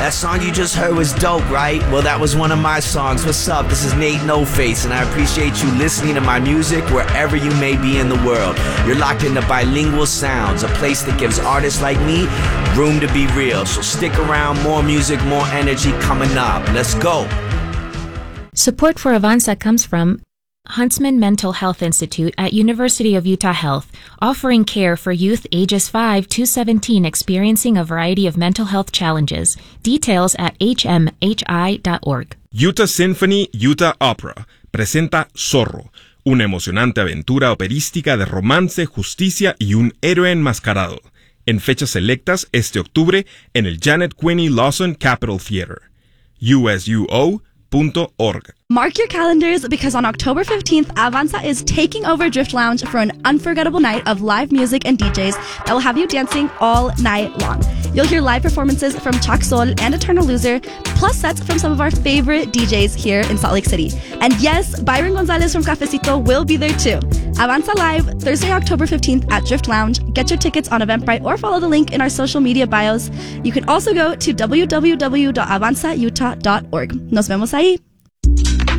That song you just heard was dope, right? Well, that was one of my songs. What's up? This is Nate No Face, and I appreciate you listening to my music wherever you may be in the world. You're locked into Bilingual Sounds, a place that gives artists like me room to be real. So stick around, more music, more energy coming up. Let's go. Support for Avanza comes from Huntsman Mental Health Institute at University of Utah Health, offering care for youth ages 5 to 17 experiencing a variety of mental health challenges. Details at hmhi.org. Utah Symphony Utah Opera presenta Zorro, una emocionante aventura operística de romance, justicia y un héroe enmascarado, en fechas selectas este octubre en el Janet Quinney Lawson Capitol Theater. usuo.org. Mark your calendars because on October 15th, Avanza is taking over Drift Lounge for an unforgettable night of live music and DJs that will have you dancing all night long. You'll hear live performances from Chak Sol and Eternal Loser, plus sets from some of our favorite DJs here in Salt Lake City. And yes, Byron Gonzalez from Cafecito will be there too. Avanza Live, Thursday, October 15th at Drift Lounge. Get your tickets on Eventbrite or follow the link in our social media bios. You can also go to www.avanzautah.org. Nos vemos ahí.